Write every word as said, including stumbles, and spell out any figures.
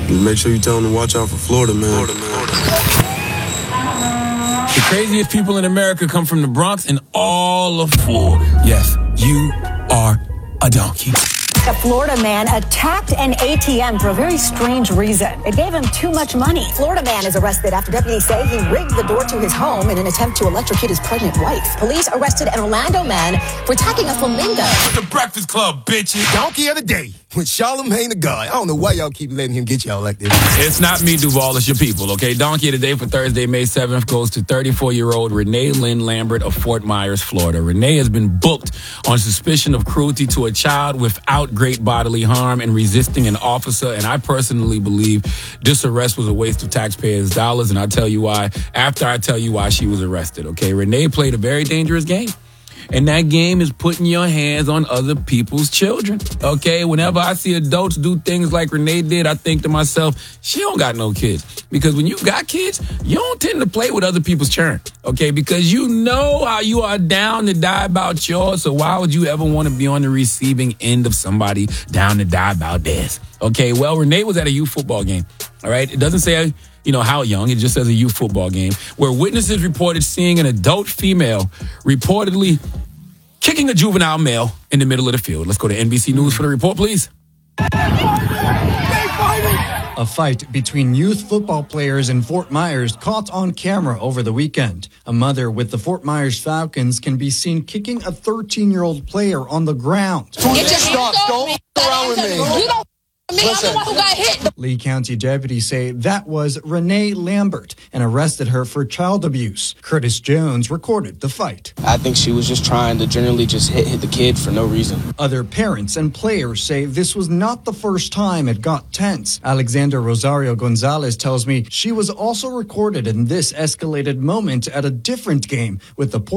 Make sure you tell them to watch out for Florida, man. Florida, man. The craziest people in America come from the Bronx and all of Florida. Yes, you are a donkey. A Florida man attacked an A T M for a very strange reason. It gave him too much money. Florida man is arrested after deputies say he rigged the door to his home in an attempt to electrocute his pregnant wife. Police arrested an Orlando man for attacking a flamingo. It's the Breakfast Club, bitches. Donkey of the day with Charlamagne the God. I don't know why y'all keep letting him get y'all like this. It's not me, Duval. It's your people, okay? Donkey of the day for Thursday, May seventh goes to thirty-four-year-old Renee Lynn Lambert of Fort Myers, Florida. Renee has been booked on suspicion of cruelty to a child without great bodily harm and resisting an officer. And I personally believe this arrest was a waste of taxpayers' dollars. And I'll tell you why after I tell you why she was arrested, okay? Renee played a very dangerous game. And that game is putting your hands on other people's children, okay? Whenever I see adults do things like Renee did, I think to myself, she don't got no kids. Because when you got kids, you don't tend to play with other people's children, okay? Because you know how you are down to die about yours, so why would you ever want to be on the receiving end of somebody down to die about theirs? Okay, well, Renee was at a youth football game, all right? It doesn't say, you know, how young. It just says a youth football game where witnesses reported seeing an adult female reportedly kicking a juvenile male in the middle of the field. Let's go to N B C News for the report, please. A fight between youth football players in Fort Myers caught on camera over the weekend. A mother with the Fort Myers Falcons can be seen kicking a thirteen-year-old player on the ground. Get your hands Don't f around with me. You don't me. I'm the one who got hit. Lee County deputies say that was Renee Lambert and arrested her for child abuse. Curtis Jones recorded the fight. I think she was just trying to generally just hit, hit the kid for no reason. Other parents and players say this was not the first time it got tense. Alexander Rosario Gonzalez tells me she was also recorded in this escalated moment at a different game with the